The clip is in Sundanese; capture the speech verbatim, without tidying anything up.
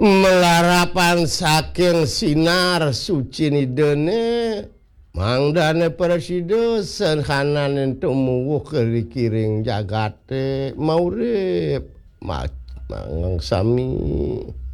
melarapan saking sinar suci nidene mangdane presido senhanan tumuwuh kerikiring jagate maurip mangang sami